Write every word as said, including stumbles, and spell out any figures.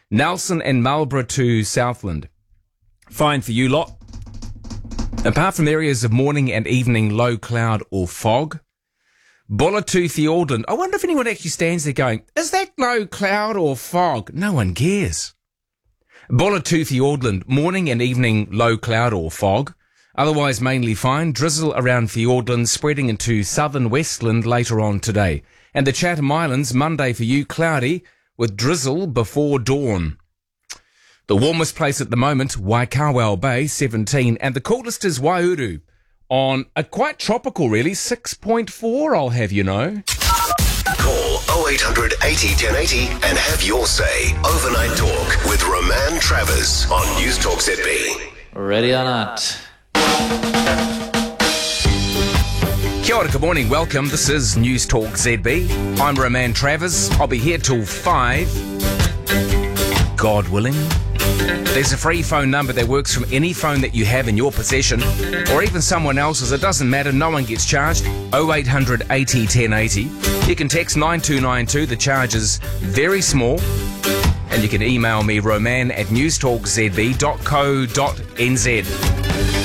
Nelson and Marlborough to Southland. Fine for you lot. Apart from areas of morning and evening low cloud or fog. Buller to Fiordland. I wonder if anyone actually stands there going, is that low cloud or fog? No one cares. Buller to Fiordland. Morning and evening low cloud or fog. Otherwise mainly fine. Drizzle around Fiordland, spreading into southern Westland later on today. And the Chatham Islands, Monday for you, cloudy, with drizzle before dawn. The warmest place at the moment, Waikawao Bay, seventeen. And the coolest is Waihuru, on a quite tropical, really, six point four, I'll have you know. Call oh eight hundred eighty ten eighty and have your say. Overnight Talk with Roman Travers on News Talk Z B. Ready or not? Kia ora, good morning, welcome. This is News Talk Z B. I'm Roman Travers. I'll be here till five. God willing. There's a free phone number that works from any phone that you have in your possession, or even someone else's. It doesn't matter, no one gets charged. oh eight hundred eighty ten eighty. You can text nine two nine two, the charge is very small. And you can email me, roman at newstalk z b dot co dot n z.